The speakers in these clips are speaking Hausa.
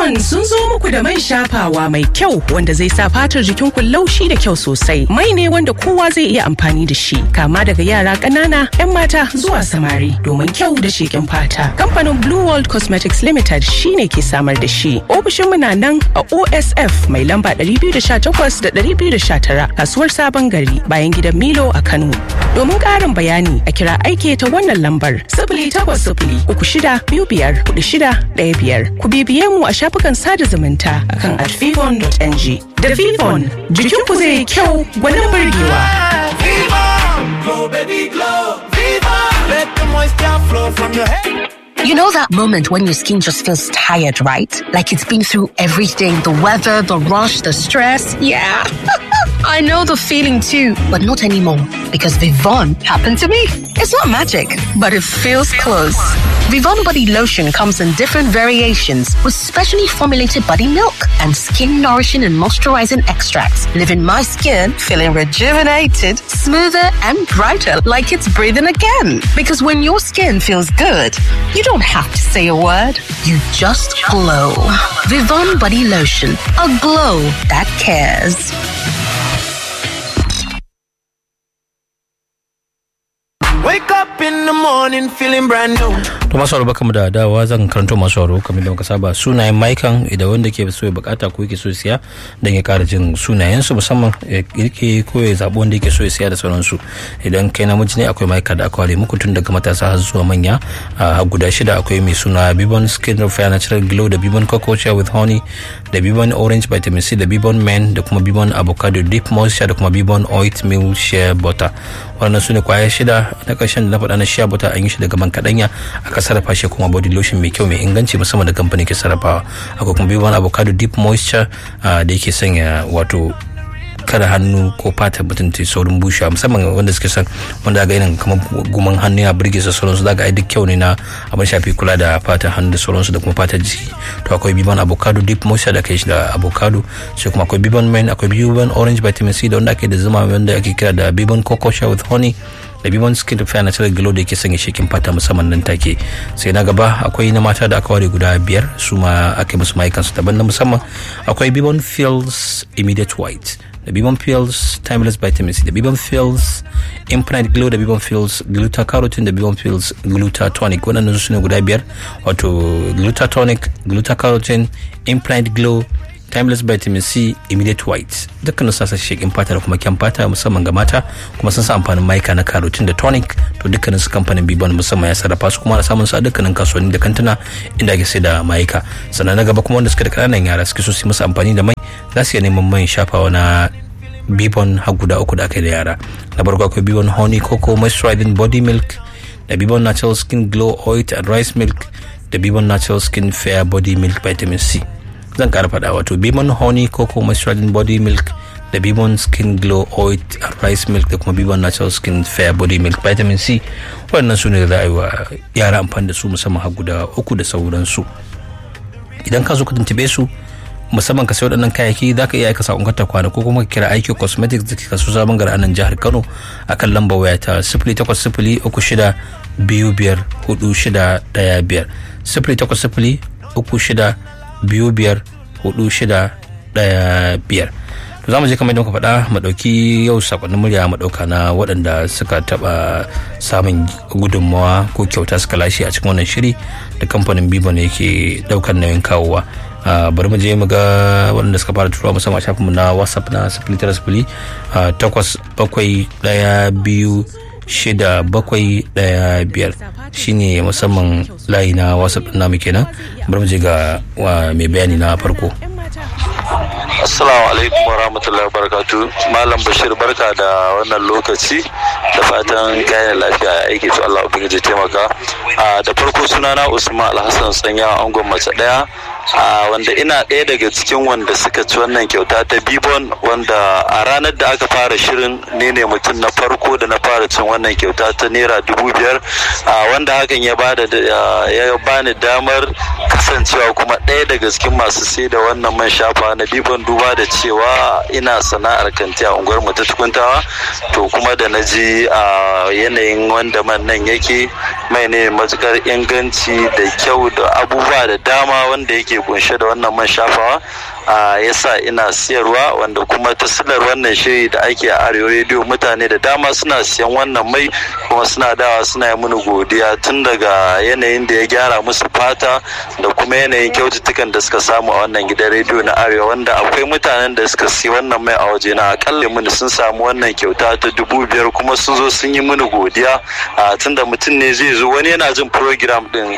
Vivon sun zo muku da man shafawa mai kyau wanda zai sa fatar jikinku laushi da kyau sosai. Mai ne wanda kowa zai iya amfani da shi, kama daga yara ƙanana, 'yan mata zuwa samari domin kyau da sheƙin fata. Kamfanin Blue World Cosmetics Limited shine ke samar da shi. Ofishinmu na nan a OSF mai lamba 218 da 219 kasuwar Sabon Gari bayan gidan Milo a Kano. Domin ƙarin bayani a kira aike ta wannan lambar 0800-3625-4615. Ku bibiye mu a shafukan sada zumunta akan @vivon.ng. Da Vivon, jikinku zai yi kyau gwanin burgewa. Glow, baby, glow. Vivon. Let the moisture flow from your head. You know that moment when your skin just feels tired, right? Like it's been through everything, the weather, the rush, the stress. Yeah. I know the feeling too, but not anymore because Vivon happened to me. It's not magic, but it feels close. Vivon body lotion comes in different variations with specially formulated body milk and skin nourishing and moisturizing extracts, leaving my skin feeling rejuvenated, smoother and brighter like it's breathing again. Because when your skin feels good, you don't have to say a word. You just glow. Vivon body lotion, a glow that cares. Wake up in the morning feeling brand new. To masu sauraro barkamu da dawowa zan karanto masu sauraro kamar da muka saba sunayen maikan idan wanda ke so ya bukata ko yake so ya siya dan ya kara jin sunayen su musamman yake ko ya zabo wanda yake so ya siya da sauransu. Idan kai namiji ne akwai maika da aka ware muku tun daga matasa har zuwa manya guda 6 akwai mai suna Vivon Skin Repair Natural Glow da Vivon Cocoa Shea with Honey da Vivon Orange Vitamin C da Vivon Men da kuma Vivon Avocado Deep Moisture da kuma Vivon Oatmeal Shea Butter. Wannan sune kwaya 6 na ƙarshen da na faɗa na shea butter an yi shi daga man kaɗanya aka sarrafa shi kuma body lotion mai kyau mai inganci musamman da kamfani ke sarrafawa. Akwai kuma Vivon Avocado Deep Moisture da yake sanya wato kada hannu ko fata mutum ta saurin bushewa musamman wanda suke son wanda ga irin kamar guman hannu ya burge su sauransu daga ai duk kyau ne na abin shafi kula da fatan hannu da sauransu da kuma fatar jiki. To akwai Vivon Avocado Deep Moisture da kai shi da avocado, sai kuma akwai Vivon Men, akwai Vivon Orange Vitamin C da wanda ake da zuma wanda ake kira da Vivon Cocoa Shea with Honey da Vivon Skin Repair Natural Glow da yake sanya shekin fata musamman nan take. Sai na gaba akwai na mata da aka ware guda 5 su ma aka musu maikan su daban na musamman. Akwai Vivon Feels Immediate White da Vivon Feels Timeless Vitamin C da Vivon Feels Infinite Glow da Vivon Feels Gluta-Carotene da Vivon Feels Gluta-Tonic. Waɗannan su ne guda 5 wato Gluta-Tonic, Gluta-Carotene, Infinite Glow, Timeless Vitamin C, Immediate White. Dukkanin sa shekin fata da kuma kyan fata musamman ga mata kuma sun sa amfanin maika na carotene da tonic. To dukkanin su kamfanin Vivon musamman ya sarrafa su kuma na samun su a dukkanin kasuwanni da kantuna inda ake sai da maika. Sannan na gaba kuma wanda suke da kananan yara suke so su musu amfani da mai za su iya neman man shafawa na Vivon har guda 3 da aka yi da yara. Na farko akwai Vivon Honey Cocoa Moisturizing Body Milk da Vivon Natural Skin Glow Oat and Rice Milk da Vivon Natural Skin Fair Body Milk Vitamin C. Zan kara faɗa wato Vivon Honey Cocoa Moisturizing Body Milk da Vivon Skin Glow Oat and Rice Milk da kuma Vivon Natural Skin Fair Body Milk Vitamin C. Waɗannan su ne da za a yi wa yara amfani da su musamman har guda 3 da sauransu. Idan ka zo ka tuntube su musamman ka sai waɗannan kayayyaki za ka iya aika sakon karta kwana ko kuma kira IQ Cosmetics da ke kasu Sabon Gari a nan jihar Kano akan lambar waya ta 0803625415 0803625415. To zamu je kamar yadda muka faɗa mu ɗauki yau sakonnin murya mu ɗauka na waɗanda suka taɓa samun gudunmawa ko kyauta suka lashe a cikin wannan shiri da kamfanin Vivon yake ɗaukar nauyin kawowa. Bari mu je mu ga waɗanda suka fara turawa musamman a shafinmu na WhatsApp na 0871261715 shine musamman layi na WhatsApp namu kenan. Bari mu je ga mai bayani na farko. Assalamu alaikum wa rahmatullahi wa barakatuh. Malam Bashir barka da wannan lokaci da fatan kayan lafiya aiki to Allah ubangiji taimaka. Da farko sunana Usman Alhassan Tsanya angon mace daya wanda ina ɗaya daga cikin wanda suka ci wannan kyauta ta Vivon wanda a ranar da aka fara shirin ne mutum na farko da na fara cin wannan kyauta ta naira 5,000 wanda hakan ya bani damar kasancewa kuma ɗaya daga cikin masu sai da wannan man shafa na Vivon duba da cewa ina sana'ar kanti a unguwar mu ta Tukuntawa to kuma da naji a yanayin wanda man nan yake mai ne matukar inganci da kyau da abubuwa da dama wanda yake kunshe da wannan man shafawa yasa ina siyarwa, wanda kuma ta silar wannan shiri da ake a Arewa Radio mutane da dama suna siyan wannan mai kuma suna dawa suna yi mini godiya tun daga yanayin da ya gyara musu fata da kuma yanayin kyaututtukan da suka samu a wannan gidan rediyo na Arewa, wanda akwai mutanen da suka siya wannan mai a waje na akalla mini sun samu wannan kyauta ta 5,000 kuma sun zo sun yi mini godiya tun da mutum ne zai zo wani yana jin program din.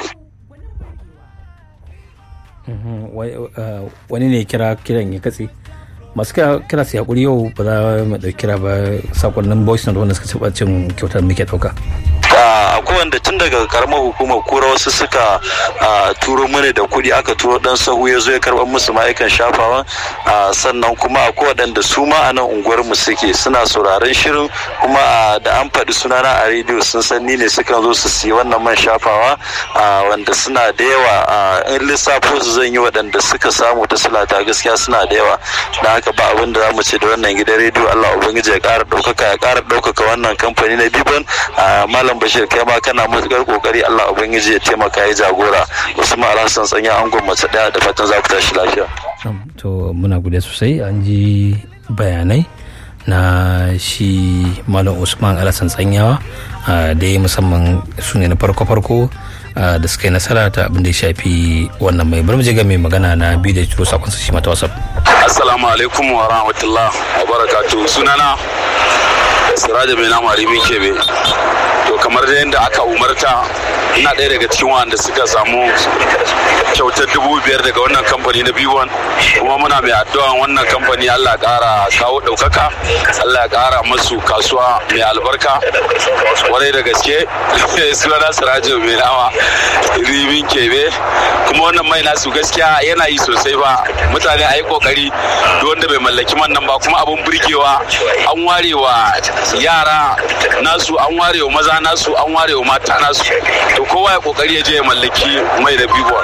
Wani ne kiran ya katse masu kira su hakuri yau ba za mu ɗauki kira ba sakonnin voice note wanda suka taɓa cin kyautar muke ɗauka. Akwai wanda tun daga karamar hukumar kura wasu suka turo mini da kuɗi, aka turo dan sahu ya zo ya karɓar musu ma'aikan shafawa, sannan kuma akwai waɗanda su ma a nan unguwar mu suke suna sauraron shirin kuma da an faɗi sunana a rediyo sun san ni ne sukan zo su siya wannan man shafawa, wanda suna da yawa in lissafo su zan yi waɗanda suka samu ta sulata gaskiya suna da yawa, da haka ba abin da za mu ce da wannan gidan rediyo Allah ubangiji ya ƙara ɗaukaka wannan kamfani na Biban. Malam Bashir kai ma kana matukar kokari, Allah ubangiji ya taimaka ya jagora. Usman Alhassan Tsanya angon mace daya, da fatan za ku tashi lafiya. To muna gode sosai, an ji bayanai na shi Malam Usman Alhassan Tsanyawa da ya musamman su ne na farko da suka yi nasara ta abin da ya shafi wannan mai. Bari mu je ga mai magana na biyu da turo sakon shi mata WhatsApp. Assalamu alaikum wa rahmatullah wa barakatuh. Sunana Siraja mai nama Rimin Kebe. To kamar da yadda aka umarta, ina ɗaya daga cikin wanda suka samu kyautar 5,000 daga wannan kamfani na B1, kuma muna mai addu'a wannan kamfani Allah ƙara kawo ɗaukaka, Allah ƙara masu kasuwa mai albarka warai da gaske. Sunana Siraja mai nama Rimin Kebe. Kuma wannan mai nasu gaskiya yana yi sosai ba, mutane a yi kokari duk wanda bai mallaki man nan ba, kuma abun burgewa an ware wa yara nasu, an ware wa maza nasu, an ware wa mata nasu, to kowa ya kokari ya je ya mallaki mai da bigo.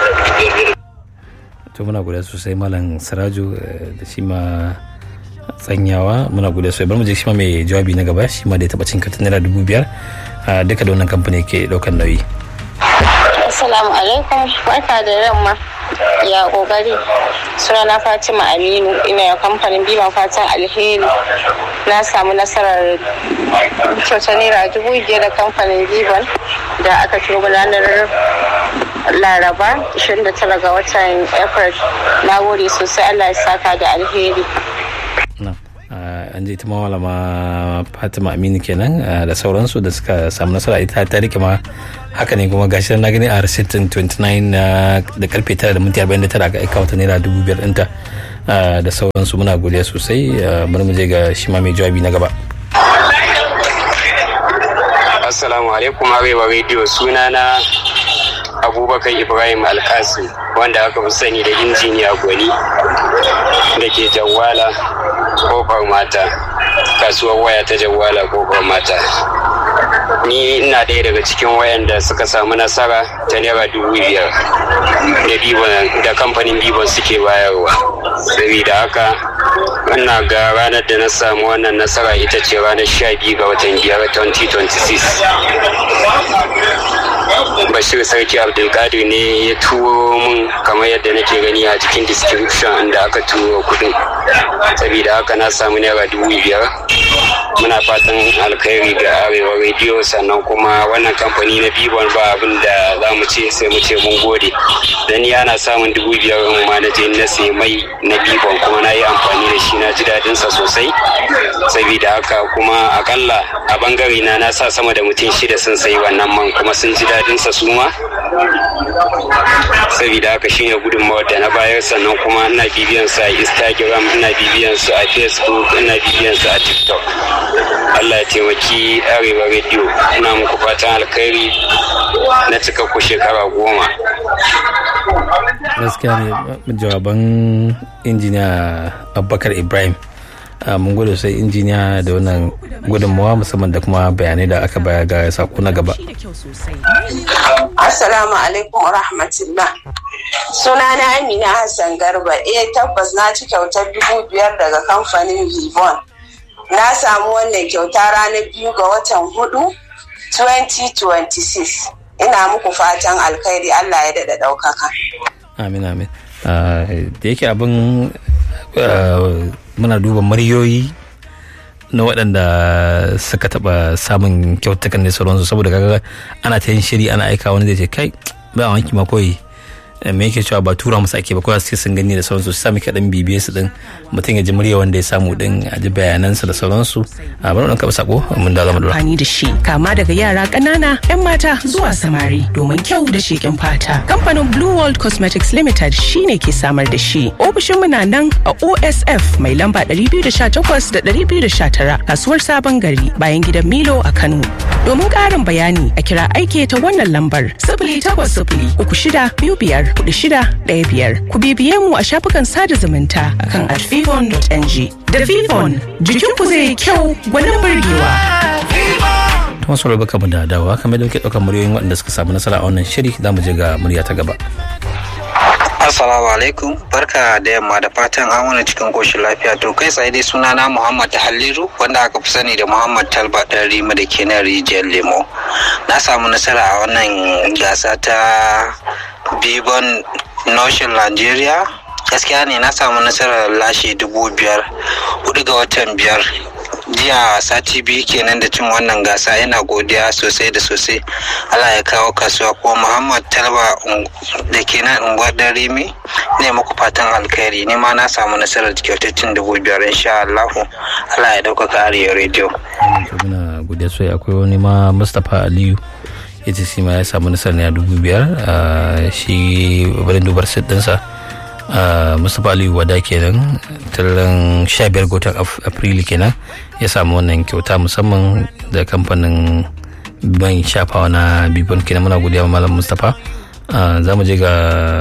To muna godiya sosai Malam Siraju da shi ma Tsanyawa, muna godiya sosai. Bari mu je shi ma mai jawabi na gaba, shi ma da ya taba cin katin naira 5,000 duka da wannan kamfani ke daukan nauyi. Assalamu alaikum, barka da yamma, ya kokari. Sunana Fatima Aminu, ina kamfanin Biman fatan alheri. Na samu nasarar kyautar naira 5,000 da kamfanin Biman da aka turo ranar Laraba 29 ga watan April. Na gode sosai, Allah ya saka da alheri. An je ita malama Fatima Aminu kenan da sauransu da suka samu nasara. Ita ta rike ma haka ne, kuma gashi na gani a rasitin 29 da karfe 9:49 aka aika wata naira 5,000 ɗinta da sauransu. Muna godiya sosai. Bari mu je ga shi ma mai jawabi na gaba. Assalamu alaikum Arewa Radio, sunana Abubakar Ibrahim Alkasi, wanda aka fi sani da injiniya Gwani, da ke Jawala Kofar Mata, kasuwar waya ta Jawala Kofar Mata. Ni ina ɗaya daga cikin wayanda suka samu nasara ta naira 5,000 da kamfanin Bibon suke bayarwa. Saboda haka ina ga ranar da na samu wannan nasara ita ce ranar 12 ga watan 5 2026. Bashir Sarki Abdulkadir ne ya turo mun, kamar yadda nake gani a cikin description inda aka turo kudin. Saboda haka na samu naira 5,000. Muna fatan alkhairi ga Arewa Radio, sannan kuma wannan kamfani na Bibon ba abin da za mu ce sai mu ce mun gode. Dan ni ana samun 5,000 in ma na je na sai mai na Bibon, kuma na yi amfani da shi, na ji daɗin sa sosai. Saboda haka kuma akalla a bangare na sa sama da mutum 6 sun sayi wannan man, kuma sun ji daɗin sa su ma. Saboda haka shine gudunmawar da na bayar, sannan kuma ina bibiyan su a Instagram, ina bibiyan su a Facebook, ina bibiyan su a TikTok. Allah ya taimaki Arewa Radio, ina muku fatan alkhairi na cika ku shekara 10. Gaskiya ne jawaban injiniya Abubakar Ibrahim. Mun gode sai injiniya da wannan gudunmawa, musamman da kuma bayanai da aka baya ga sako na gaba. Assalamu alaikum wa rahmatullah. Sunana Amina Hassan Garba. Tabbas na ci kyautar 5,000 daga kamfanin Vivon. Na samu wannan kyauta ranar 2 ga watan 4 2026. ina muku fatan alkhairi, Allah ya daɗa ɗaukaka. Amin amin. Da yake abin muna duba muryoyi na waɗanda suka taɓa samun kyautukan da sauransu, saboda kaga ana ta yin shiri ana aika wani zai ce kai ba a wanki ma koyi me yake cewa ba tura musu ake ba, kawai sai sun gani da sauransu, su sami kaɗan bibiye su din mutum ya ji murya wanda ya samu din, a ji bayanansa da sauransu. A bari ɗan kaɓa sako mun da zama dora. Amfani da shi kama daga yara ƙanana 'yan mata zuwa samari domin kyau da sheƙin fata. Kamfanin Blue World Cosmetics Limited shine ke samar da shi. Ofishin mu na nan a OSF mai lamba 218 da 219 kasuwar Sabon Gari bayan gidan Milo a Kano. Domin ƙarin bayani a kira aike ta wannan lambar 0800-3625-4615. Ku bibiye mu a shafukan sada zumunta akan @vivon.ng. Da Vivon, jikinku zai yi kyau gwanin burgewa. Tuma sauraro baka mu da dawa kamar da muke ɗaukar muryoyin waɗanda suka samu nasara a wannan shiri, za mu je ga murya ta gaba. Assalamu alaikum, barka da yamma, da fatan an wani cikin koshin lafiya. To kai tsaye dai sunana Muhammad Halliru, wanda aka fi sani da Muhammad Talba ɗan Rima da ke nan rijiyar Lemo. Na samu nasara a wannan gasa ta Bibon Notion Nigeria. Gaskiya ne na samu nasarar lashe 5,000 4 ga watan 5. Jiya sati biyu kenan da cin wannan gasa, yana godiya sosai da sosai. Allah ya kawo kasuwa. Kuma Muhammad Talba da ke nan unguwar Darimi ne muku fatan alkhairi. Ni ma na samu nasarar kyautattun 5,000 insha Allah. Allah ya ɗaukaka Arewa Radio. Muna godiya sosai. Akwai wani ma Mustapha Aliyu ya ce shi ma ya samu nasarar naira 5,000. Shi barin dubar sit ɗinsa. Mustapha Aliyu Wada kenan, taron 15 ga watan Afrilu kenan ya samu wannan kyauta musamman da kamfanin ban shafawa na Bibon kenan. Muna godiya wa Malam Mustapha. Za mu je ga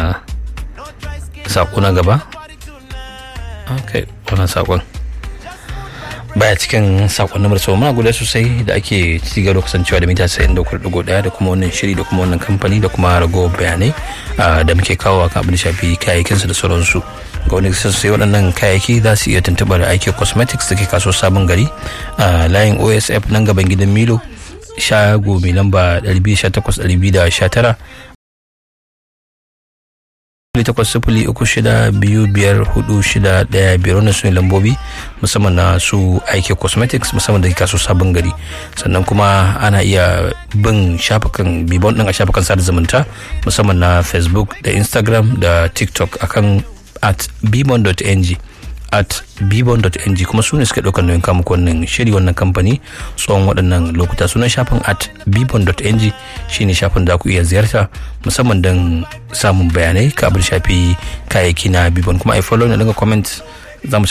sako na gaba. Okay, wannan sakon baya cikin sakon namar sau. Muna godiya sosai da ake cigaba da kasancewa da mita 94.1 da kuma wannan shiri da kuma wannan kamfani da kuma ragowar bayanai da muke kawo kan abin da shafi kayayyakinsu da sauransu. Ga wani sai waɗannan kayayyaki za su iya tuntuɓar aiki cosmetics da ke kaso Sabon Gari a layin OSF nan gaban gidan Milo, shago mai lamba 218-219 803625461 wannan su ne lambobi musamman na su aiki cosmetics musamman da ke kaso Sabon Gari. Sannan kuma ana iya bin shafukan Bibon din a shafukan sada zumunta musamman na Facebook da Instagram da TikTok akan @bibon.ng @bibon.ng, kuma su ne suka ɗaukar nauyin kamun wannan shiri wannan kamfani tsawon waɗannan lokuta. Sunan shafin @bibon.ng shine shafin da ku iya ziyarta musamman don samun bayanai ka abin shafi kayayyaki na Bibon. Kuma a follow na daga comment za mu